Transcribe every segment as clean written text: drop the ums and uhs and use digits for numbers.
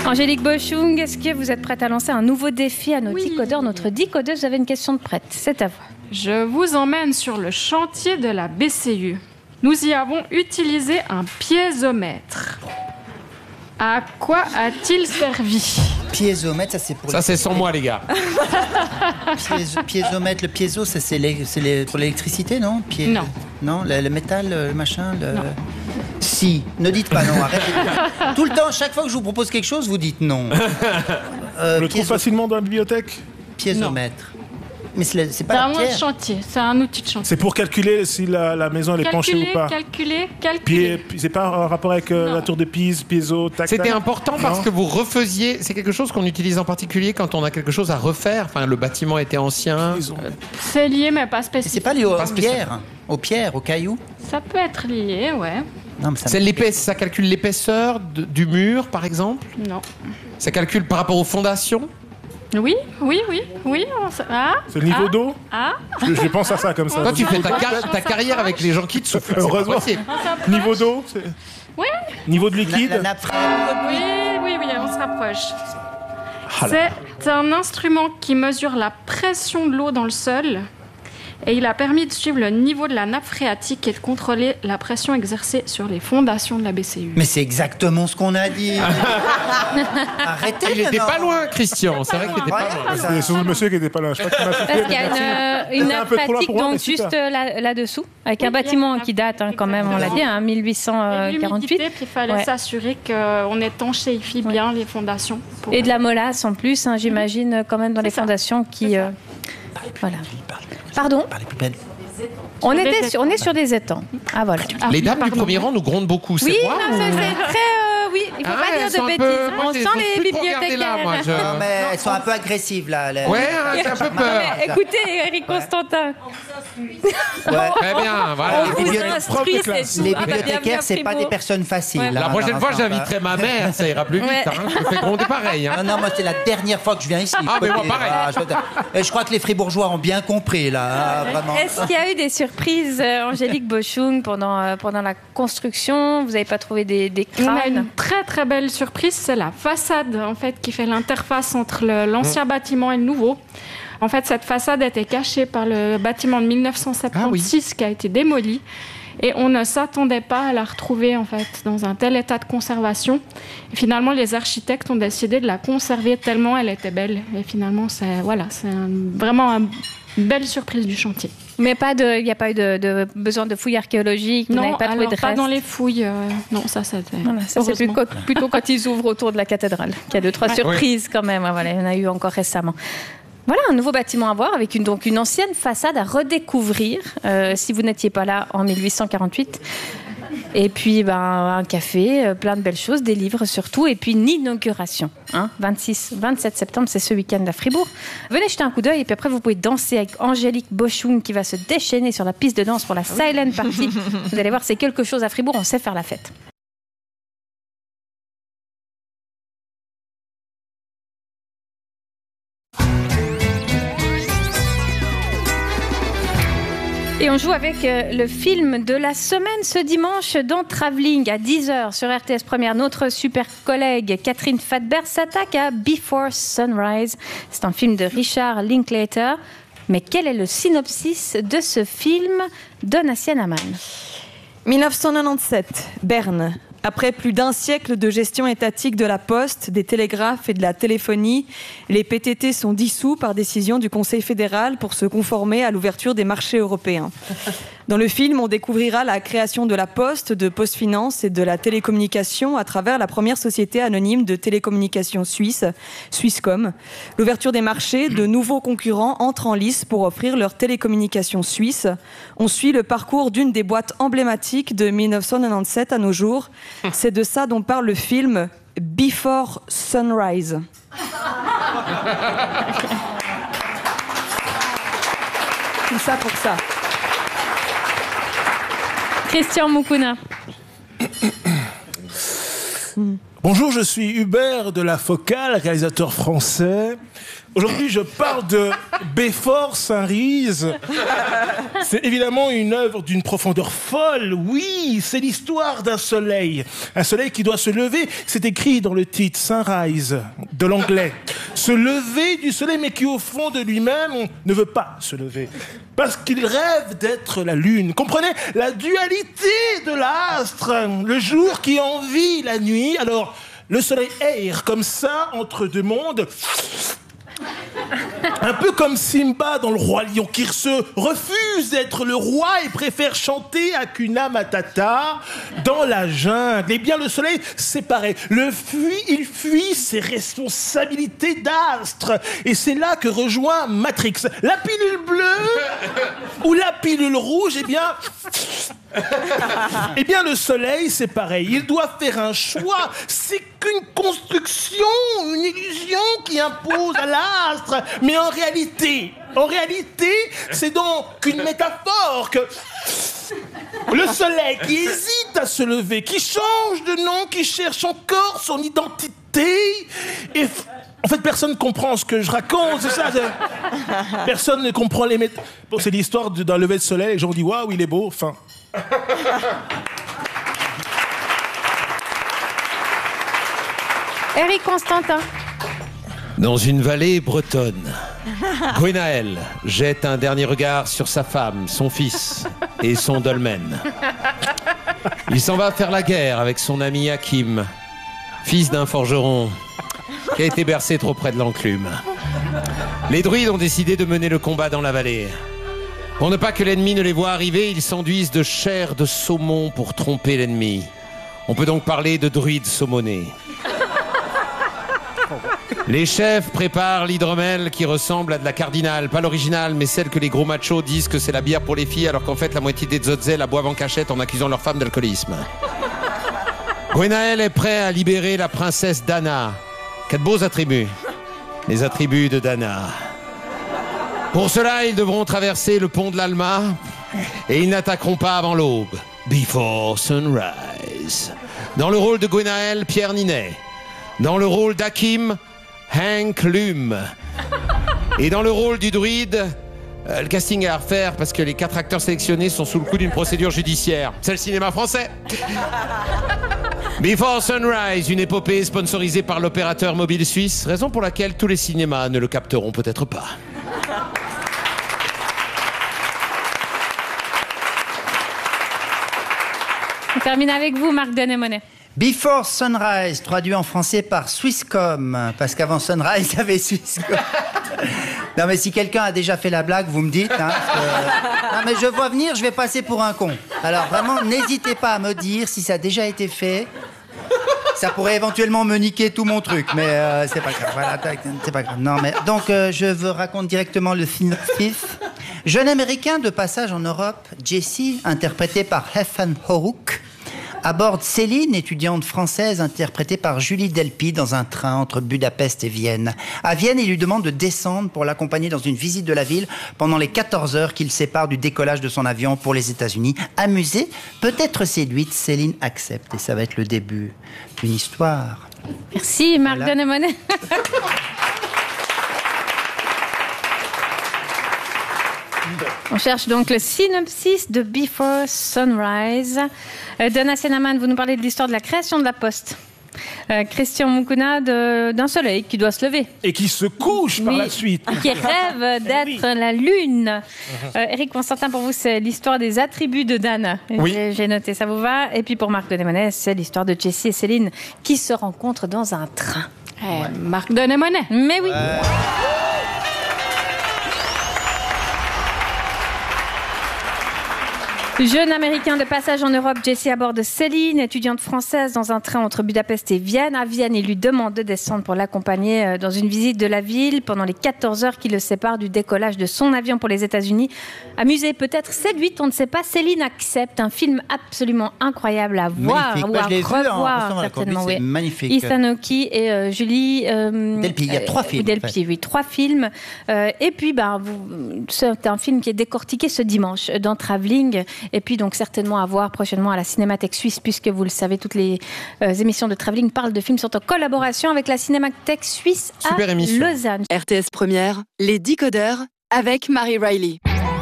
Angélique Boschung, est-ce que vous êtes prête à lancer un nouveau défi à nos décodeurs, notre décodeuse? Vous avez une question de prête, c'est à vous. Je vous emmène sur le chantier de la BCU. Nous y avons utilisé un piézomètre. À quoi a-t-il servi? Piézomètre, ça c'est pour... Ça c'est sans moi les gars. Piézomètre, le piézo, ça c'est pour l'électricité, non? Non. Non, le métal, le machin, Non. Si, ne dites pas non, arrêtez. Tout le temps, chaque fois que je vous propose quelque chose, vous dites non. On le trouve facilement dans la bibliothèque? Piézomètre. Mais c'est pas C'est la un pierre. chantier, c'est un outil de chantier. C'est pour calculer si la maison elle est penchée ou pas. Calculer. C'est pas en rapport avec la tour de Pise, Piézo, tac. C'était important parce que vous refaisiez. C'est quelque chose qu'on utilise en particulier quand on a quelque chose à refaire. Enfin, le bâtiment était ancien. C'est lié, mais pas spécifique. C'est pas lié aux pierres, aux cailloux? Ça peut être lié, ouais. Non, mais ça calcule l'épaisseur du mur, par exemple? Non. Ça calcule par rapport aux fondations? Oui. C'est le niveau d'eau? Je pense à ça comme ça. Toi, tu fais ta carrière avec les gens qui te soufflent. Heureusement. Niveau d'eau? Oui. Niveau de liquide? La nappe phréatique. Oui, on se rapproche. C'est un instrument qui mesure la pression de l'eau dans le sol. Et il a permis de suivre le niveau de la nappe phréatique et de contrôler la pression exercée sur les fondations de la BCU. Mais c'est exactement ce qu'on a dit. Arrêtez. Il était pas loin, Christian. C'est vrai qu'il était pas loin. C'est surtout le monsieur qui était pas là. Je crois qu'il m'a Parce qu'il y a une nappe phréatique donc juste là-dessous, avec un bâtiment qui date quand même, on l'a dit, 1848. L'humidité, puis il fallait s'assurer qu'on étanchéifie bien les fondations. Et de la molasse en plus, j'imagine, quand même dans les fondations qui... Voilà. Pardon? On est sur des étangs. Ah voilà. Les dames du premier rang nous grondent beaucoup. Oui, c'est moi, non, c'est très... oui, il ne faut pas dire de bêtises. On sent les bibliothécaires. Non, mais elles sont un peu agressives, là. Ouais, j'ai un peu peur. Écoutez, Eric Constantin. Très bien, voilà. Les bibliothécaires, c'est pas des personnes faciles. La prochaine fois, j'inviterai ma mère, ça ira plus vite. Je fais gronder pareil. Non, moi, c'est la dernière fois que je viens ici. Ah, mais moi, pareil. Je crois que les Fribourgeois ont bien compris, là. Vraiment. Est-ce qu'il y a eu des surprises, Angélique Boschung, pendant la construction? Vous n'avez pas trouvé des crânes? On a une très très belle surprise, c'est la façade en fait qui fait l'interface entre l'ancien bâtiment et le nouveau. En fait, cette façade était cachée par le bâtiment de 1976 qui a été démoli. Et on ne s'attendait pas à la retrouver en fait dans un tel état de conservation. Et finalement, les architectes ont décidé de la conserver tellement elle était belle. Et finalement, c'est vraiment une belle surprise du chantier. Mais il n'y a pas eu de besoin de fouilles archéologiques? Vous n'avez pas trouvé de pas restes? dans les fouilles. Non, ça c'était... Voilà, ça c'est plutôt quand ils ouvrent autour de la cathédrale qu'il y a 2-3 surprises quand même. Voilà, il y en a eu encore récemment. Voilà, un nouveau bâtiment à voir avec une ancienne façade à redécouvrir si vous n'étiez pas là en 1848. Et puis un café, plein de belles choses, des livres surtout, et puis une inauguration. 27 septembre, c'est ce week-end à Fribourg. Venez jeter un coup d'œil et puis après vous pouvez danser avec Angélique Boschung qui va se déchaîner sur la piste de danse pour la Silent Party. Vous allez voir, c'est quelque chose à Fribourg, on sait faire la fête. Et on joue avec le film de la semaine ce dimanche dans Travelling à 10h sur RTS Première. Notre super collègue Catherine Fadbert s'attaque à Before Sunrise. C'est un film de Richard Linklater. Mais quel est le synopsis de ce film, Donatien Amann? 1997, Berne. Après plus d'un siècle de gestion étatique de la poste, des télégraphes et de la téléphonie, les PTT sont dissous par décision du Conseil fédéral pour se conformer à l'ouverture des marchés européens. Dans le film, on découvrira la création de la Poste, de PostFinance et de la télécommunication à travers la première société anonyme de télécommunications suisse, Swisscom. L'ouverture des marchés, de nouveaux concurrents entrent en lice pour offrir leurs télécommunications suisses. On suit le parcours d'une des boîtes emblématiques de 1997 à nos jours. C'est de ça dont parle le film Before Sunrise. Tout ça pour ça. Christian Moukouna. Bonjour, je suis Hubert de La Focale, réalisateur français. Aujourd'hui, je parle de Before Sunrise. C'est évidemment une œuvre d'une profondeur folle. Oui, c'est l'histoire d'un soleil. Un soleil qui doit se lever. C'est écrit dans le titre, Sunrise, de l'anglais. Se lever du soleil, mais qui au fond de lui-même ne veut pas se lever. Parce qu'il rêve d'être la lune. Comprenez la dualité de l'astre. Le jour qui envie la nuit. Alors, le soleil erre comme ça entre deux mondes. Un peu comme Simba dans Le Roi Lion, qui se refuse d'être le roi et préfère chanter Hakuna Matata dans la jungle. Eh bien, le soleil, c'est pareil. Il fuit ses responsabilités d'astre. Et c'est là que rejoint Matrix. La pilule bleue ou la pilule rouge, eh bien, le soleil, c'est pareil. Il doit faire un choix. C'est qu'une construction, une illusion qui impose à l'astre. Mais en réalité, c'est donc une métaphore que le soleil qui hésite à se lever, qui change de nom, qui cherche encore son identité. Et en fait, personne ne comprend ce que je raconte, c'est ça. Personne ne comprend les métaphores. Bon, c'est l'histoire d'un lever de soleil. Les gens disent waouh, il est beau. Enfin. Eric Constantin. Dans une vallée bretonne, Gwenaël jette un dernier regard sur sa femme, son fils et son dolmen. Il s'en va faire la guerre avec son ami Hakim, fils d'un forgeron qui a été bercé trop près de l'enclume. Les druides ont décidé de mener le combat dans la vallée. Pour ne pas que l'ennemi ne les voie arriver, ils s'enduisent de chair de saumon pour tromper l'ennemi. On peut donc parler de druides saumonés. Les chefs préparent l'hydromel qui ressemble à de la cardinale, pas l'original, mais celle que les gros machos disent que c'est la bière pour les filles, alors qu'en fait la moitié des Dzotze la boivent en cachette en accusant leur femme d'alcoolisme. Gwenaël est prêt à libérer la princesse Dana. Quels beaux attributs. Les attributs de Dana. Pour cela, ils devront traverser le pont de l'Alma et ils n'attaqueront pas avant l'aube. Before Sunrise. Dans le rôle de Gwenaël, Pierre Ninet. Dans le rôle d'Hakim, Hank Lume. Et dans le rôle du druide, le casting est à refaire parce que les 4 acteurs sélectionnés sont sous le coup d'une procédure judiciaire. C'est le cinéma français. Before Sunrise, une épopée sponsorisée par l'opérateur mobile suisse, raison pour laquelle tous les cinémas ne le capteront peut-être pas. On termine avec vous, Marc Denemonet. Before Sunrise, traduit en français par Swisscom, parce qu'avant Sunrise, il y avait Swisscom. Non, mais si quelqu'un a déjà fait la blague, vous me dites. Hein, non, mais je vois venir, je vais passer pour un con. Alors vraiment, n'hésitez pas à me dire si ça a déjà été fait. Ça pourrait éventuellement me niquer tout mon truc, mais c'est pas grave. Voilà, c'est pas grave. Non, mais donc je vous raconte directement le synopsis. Jeune américain de passage en Europe, Jesse, interprété par Ethan Hawke, aborde Céline, étudiante française, interprétée par Julie Delpy, dans un train entre Budapest et Vienne. À Vienne, il lui demande de descendre pour l'accompagner dans une visite de la ville pendant les 14 heures qu'il sépare du décollage de son avion pour les États-Unis. Amusée, peut-être séduite, Céline accepte et ça va être le début d'une histoire. Merci, Marc Denemonet. On cherche donc le synopsis de Before Sunrise. Donna Senaman, vous nous parlez de l'histoire de la création de la Poste. Christian Mukuna d'un soleil qui doit se lever. Et qui se couche par la suite. Qui rêve d'être la lune. Eric Constantin, pour vous, c'est l'histoire des attributs de Dana. Oui. J'ai noté, ça vous va? Et puis pour Marc Denemonet, c'est l'histoire de Jessie et Céline qui se rencontrent dans un train. Marc Denemonet. Mais oui. Jeune américain de passage en Europe, Jesse aborde Céline, étudiante française, dans un train entre Budapest et Vienne. À Vienne, il lui demande de descendre pour l'accompagner dans une visite de la ville pendant les 14 heures qui le séparent du décollage de son avion pour les États-Unis. Amusée, peut-être séduite, on ne sait pas. Céline accepte. Un film absolument incroyable à voir ou à revoir. Certainement, c'est magnifique. Ethan Hawke et Julie Delpy. Il y a 3 films. Delpy, oui, 3 films. Et puis, c'est un film qui est décortiqué ce dimanche dans Travelling. Et puis donc certainement à voir prochainement à la Cinémathèque Suisse, puisque vous le savez, toutes les émissions de travelling parlent de films sont en collaboration avec la Cinémathèque Suisse à Lausanne. RTS Première, les décodeurs avec Marie Riley.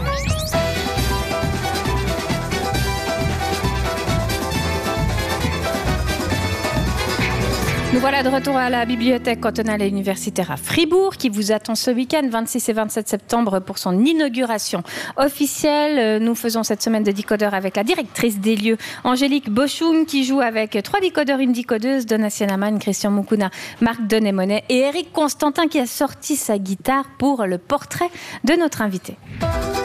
Nous voilà de retour à la bibliothèque cantonale et universitaire à Fribourg qui vous attend ce week-end 26 et 27 septembre pour son inauguration officielle. Nous faisons cette semaine de décodeurs avec la directrice des lieux, Angélique Boschung, qui joue avec 3 décodeurs, une décodeuse, Donna Sianaman, Christian Moukouna, Marc Denémonet et Eric Constantin qui a sorti sa guitare pour le portrait de notre invité.